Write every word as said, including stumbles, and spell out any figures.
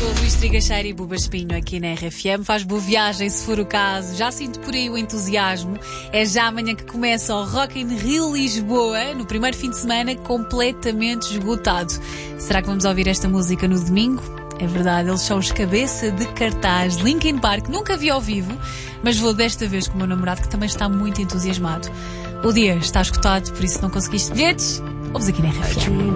com o Luís Trigacheira e Buba Espinho aqui na R F M. Faz boa viagem, se for o caso. Já sinto por aí o entusiasmo. É já amanhã que começa o Rock in Rio Lisboa, no primeiro fim de semana, completamente esgotado. Será que vamos ouvir esta música no domingo? É verdade, eles são os cabeça de cartaz. Linkin Park, nunca vi ao vivo, mas vou desta vez com o meu namorado, que também está muito entusiasmado. O dia está esgotado, por isso não conseguiste bilhetes. Ouves aqui na R F M.